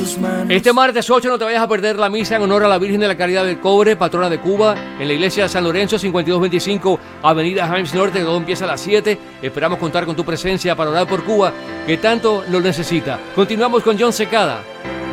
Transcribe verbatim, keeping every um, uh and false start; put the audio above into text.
tus manos. Este martes ocho no te vayas a perder la misa en honor a la Virgen de la Caridad del Cobre, patrona de Cuba, en la iglesia de San Lorenzo, cincuenta y dos veinticinco, Avenida James Norte, que todo empieza a las siete. Esperamos contar con tu presencia para orar por Cuba, que tanto lo necesita. Continuamos con Jon Secada.